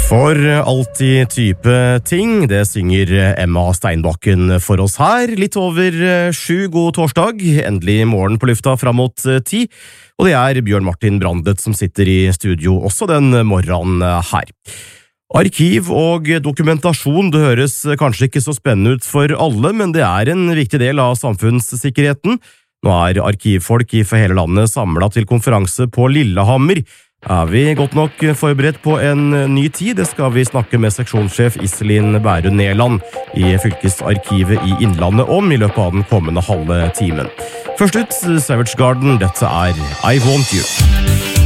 For alltid type ting, det synger Emma Steinbakken for oss her. Litt over 7, god torsdag, endelig morgen på lufta fram mot 10. Og det er Bjørn Martin Brandet som sitter i studio også den morgenen her. Arkiv og dokumentasjon, det høres kanskje ikke så spennende ut for alle, men det er en viktig del av samfunnssikkerheten. Nå er arkivfolk for hele landet samlet til konferanse på Lillehammer. Er vi godt nok forberedt på en ny tid? Det skal vi snakke med seksjonssjef Iselin Bærum Neland i Fylkesarkivet i Innlandet om i løpet av den kommende halve timen. Først ut, Savage Garden, dette er I Want You.